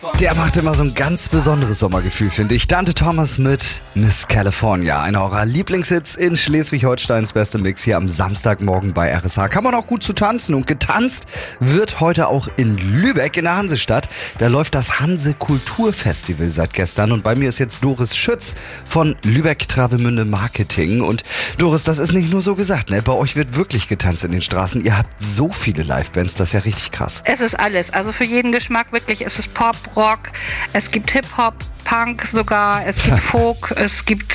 Der macht immer so ein ganz besonderes Sommergefühl, finde ich. Dante Thomas mit Miss California, einer eurer Lieblingshits in Schleswig-Holsteins beste Mix hier am Samstagmorgen bei RSH. Kann man auch gut zu tanzen, und getanzt wird heute auch in Lübeck in der Hansestadt. Da läuft das Hanse Kulturfestival seit gestern, und bei mir ist jetzt Doris Schütz von Lübeck Travemünde Marketing. Und Doris, das ist nicht nur so gesagt, ne? Bei euch wird wirklich getanzt in den Straßen. Ihr habt so viele Livebands, das ist ja richtig krass. Es ist alles, also für jeden Geschmack wirklich. Es ist Pop, Rock, es gibt Hip-Hop, Punk sogar, es gibt Folk, es gibt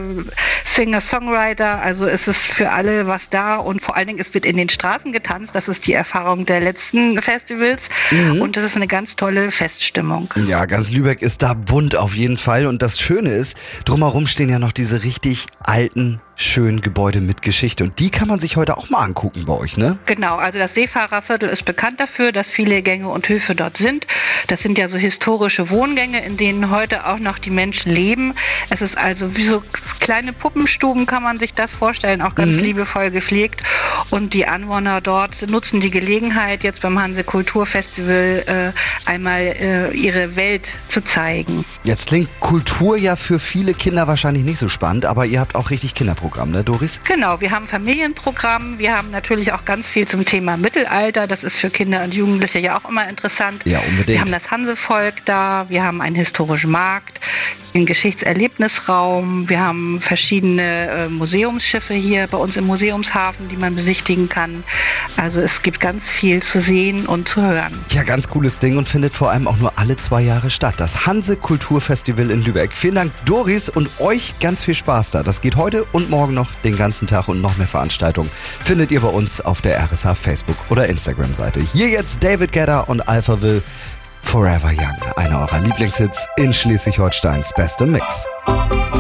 Singer-Songwriter, also es ist für alle was da, und vor allen Dingen, es wird in den Straßen getanzt, das ist die Erfahrung der letzten Festivals, und das ist eine ganz tolle Feststimmung. Ja, ganz Lübeck ist da bunt auf jeden Fall, und das Schöne ist, drumherum stehen ja noch diese richtig alten, schönen Gebäude mit Geschichte, und die kann man sich heute auch mal angucken bei euch, ne? Genau, also das Seefahrerviertel ist bekannt dafür, dass viele Gänge und Höfe dort sind. Das sind ja so historische Wohngänge, in denen heute auch noch die Menschen leben. Es ist also wie so kleine Puppenstuben, kann man sich das vorstellen, auch ganz liebevoll gepflegt. Und die Anwohner dort nutzen die Gelegenheit, jetzt beim Hanse Kulturfestival einmal ihre Welt zu zeigen. Jetzt klingt Kultur ja für viele Kinder wahrscheinlich nicht so spannend, aber ihr habt auch richtig Kinderprogramm, ne, Doris? Genau, wir haben Familienprogramm, wir haben natürlich auch ganz viel zum Thema Mittelalter, das ist für Kinder und Jugendliche ja auch immer interessant. Ja, unbedingt. Wir haben das Hansevolk da, wir haben einen historischen Markt, einen Geschichtserlebnisraum, wir haben verschiedene Museumsschiffe hier bei uns im Museumshafen, die man besichtigen kann. Also es gibt ganz viel zu sehen und zu hören. Ja, ganz cooles Ding, und findet vor allem auch nur alle 2 Jahre statt. Das Hanse Kulturfestival in Lübeck. Vielen Dank, Doris, und euch ganz viel Spaß da. Das geht heute und morgen noch den ganzen Tag, und noch mehr Veranstaltungen findet ihr bei uns auf der RSH Facebook- oder Instagram-Seite. Hier jetzt David Guetta und Alphaville, Forever Young. Einer eurer Lieblingshits in Schleswig-Holsteins beste Mix.